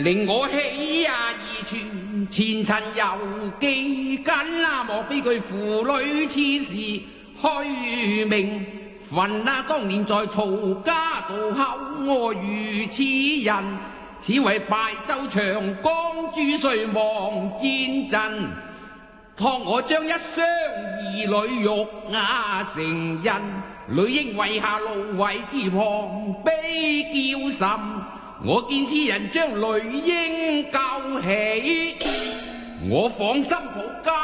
令我喜呀義傳，前塵猶記緊啊！莫非佢父女此事虛名？憤啊！當年在曹家渡口，我如此人，此為敗州長江諸歲望戰陣。託我將一雙兒女育成人，女嬰遺下蘆葦之旁，悲叫甚。我見此人將女嬰救起，我放心抱家。